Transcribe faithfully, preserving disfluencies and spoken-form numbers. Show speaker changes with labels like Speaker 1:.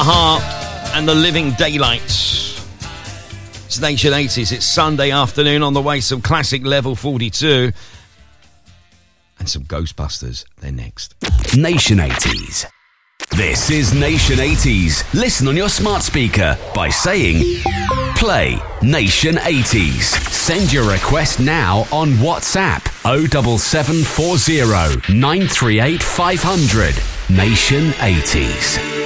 Speaker 1: a-ha and the Living Daylights. It's Nation eighties. It's Sunday afternoon. On the way, some classic Level forty-two and some Ghostbusters. They're next.
Speaker 2: Nation eighties. This is Nation eighties. Listen on your smart speaker by saying play Nation eighties. Send your request now on WhatsApp oh seven seven four oh nine three eight five hundred. Nation eighties.